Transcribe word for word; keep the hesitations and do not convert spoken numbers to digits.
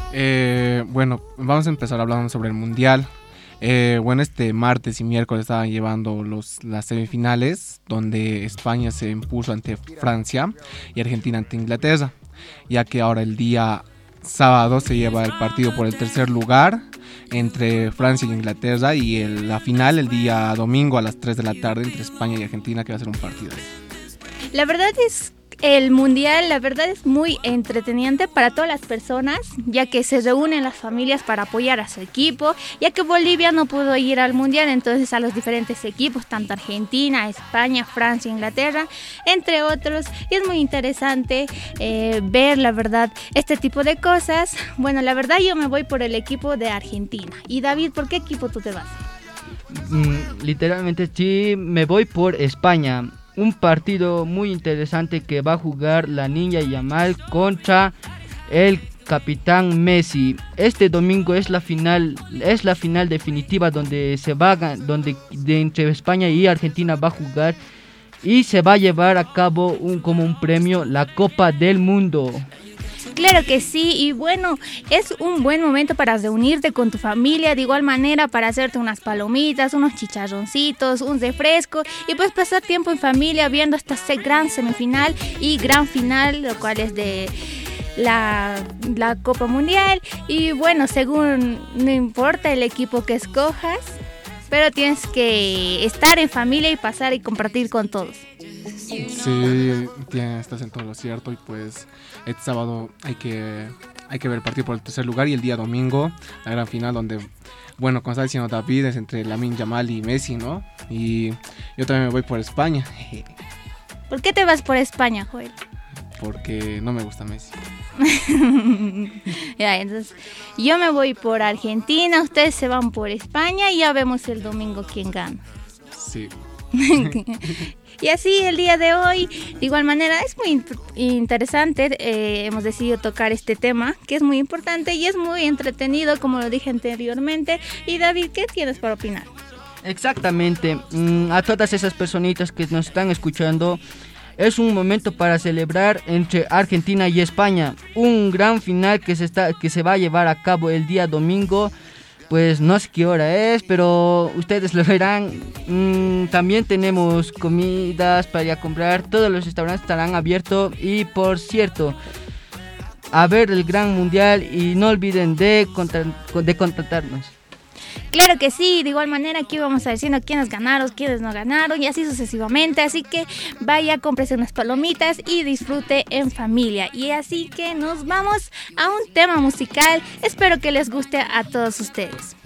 Eh, bueno, vamos a empezar hablando sobre el Mundial. Eh, bueno, este martes y miércoles estaban llevando los, las semifinales, donde España se impuso ante Francia y Argentina ante Inglaterra, ya que ahora el día sábado se lleva el partido por el tercer lugar entre Francia y Inglaterra, y el, la final el día domingo a las tres de la tarde entre España y Argentina, que va a ser un partido. La verdad es el mundial, la verdad es muy entreteniente para todas las personas, ya que se reúnen las familias para apoyar a su equipo, ya que Bolivia no pudo ir al mundial, entonces a los diferentes equipos, tanto Argentina, España, Francia, Inglaterra, entre otros, y es muy interesante eh, ver, la verdad, este tipo de cosas. Bueno, la verdad yo me voy por el equipo de Argentina. Y David, ¿por qué equipo tú te vas? Mm, literalmente sí, me voy por España. Un partido muy interesante que va a jugar la Niña Yamal contra el capitán Messi. Este domingo es la final, es la final definitiva donde se va, donde de entre España y Argentina va a jugar y se va a llevar a cabo un, como un premio la Copa del Mundo. Claro que sí, y bueno, es un buen momento para reunirte con tu familia, de igual manera para hacerte unas palomitas, unos chicharroncitos, un refresco, y pues pasar tiempo en familia viendo esta gran semifinal y gran final, lo cual es de la, la Copa Mundial. Y bueno, según, no importa el equipo que escojas, pero tienes que estar en familia y pasar y compartir con todos. Sí, tienes, estás en todo lo cierto, y pues este sábado hay que, hay que ver el partido por el tercer lugar, y el día domingo la gran final donde, bueno, como está diciendo David, es entre Lamine Yamal y Messi, ¿no? Y yo también me voy por España. ¿Por qué te vas por España, Joel? Porque no me gusta Messi. Ya, entonces yo me voy por Argentina, ustedes se van por España y ya vemos el domingo quién gana. Sí. Y así el día de hoy, de igual manera, es muy interesante, eh, hemos decidido tocar este tema, que es muy importante y es muy entretenido, como lo dije anteriormente. Y David, ¿qué tienes para opinar? Exactamente, mm, a todas esas personitas que nos están escuchando, es un momento para celebrar entre Argentina y España, un gran final que se, está, que se va a llevar a cabo el día domingo. Pues no sé qué hora es, pero ustedes lo verán. Mm, también tenemos comidas para ir a comprar. Todos los restaurantes estarán abiertos. Y por cierto, a ver el gran mundial y no olviden de, contra- de contactarnos. Claro que sí, de igual manera aquí vamos a diciendo quiénes ganaron, quiénes no ganaron y así sucesivamente, así que vaya, cómprese unas palomitas y disfrute en familia. Y así que nos vamos a un tema musical, espero que les guste a todos ustedes.